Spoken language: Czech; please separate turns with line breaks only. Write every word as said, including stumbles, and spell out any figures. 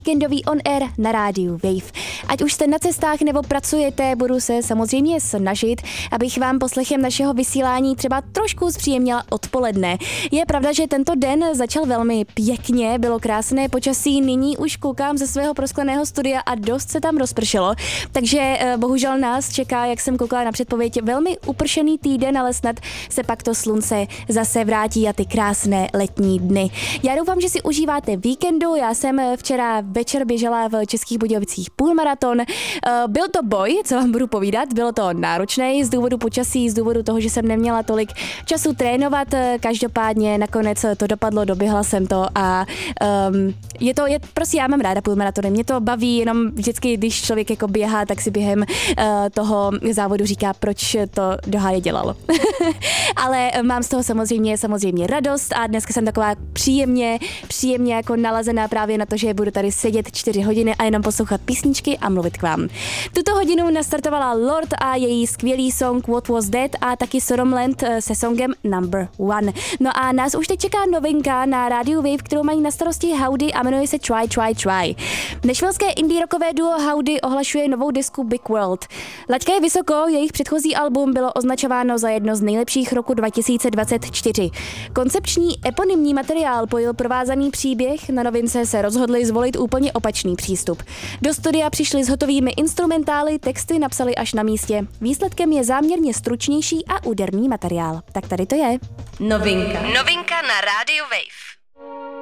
Víkendový on air na rádiu Wave. Ať už jste na cestách nebo pracujete, budu se samozřejmě snažit, abych vám poslechem našeho vysílání třeba trošku zpříjemnila odpoledne. Je pravda, že tento den začal velmi pěkně, bylo krásné počasí, nyní už koukám ze svého proskleného studia a dost se tam rozpršelo, takže bohužel nás čeká, jak jsem koukala na předpověď, velmi upršený týden, ale snad se pak to slunce zase vrátí a ty krásné letní dny. Já doufám, že si užíváte víkendu, já jsem včera večer běžela v Českých Budějovicích půlmaraton. Byl to boj, co vám budu povídat, bylo to náročné z důvodu počasí, z důvodu toho, že jsem neměla tolik času trénovat, každopádně nakonec to dopadlo, doběhla jsem to a um, je to, je, prostě já mám ráda půlmaratony, mě to baví, jenom vždycky, když člověk jako běhá, tak si během uh, toho závodu říká, proč to do háje dělal. Ale mám z toho samozřejmě, samozřejmě radost a dneska jsem taková příjemně, příjemně jako nalazená právě na to, že budu tady sedět čtyři hodiny a jenom poslouchat písničky a mluvit k vám. Tuto hodinu nastartovala Lord a její skvělý song What Was That a taky Soromland se songem Number One. No a nás už teď čeká novinka na rádiu Wave, kterou mají na starosti Howdy a jmenuje se Try, Try, Try. Nashvillské indie rockové duo Howdy ohlašuje novou desku Big World. Laťka je vysoko, jejich předchozí album bylo označováno za jedno z nejlepších roku dva tisíce dvacet čtyři. Koncepční eponymní materiál pojil provázaný příběh, na novince se rozhodli zvolit úplně opačný přístup. Do studia přišli s hotovými instrumentály, texty napsali až na místě. Výsledkem je záměrně stručnější a úderný materiál. Tak tady to je.
Novinka. Novinka na rádiu Wave.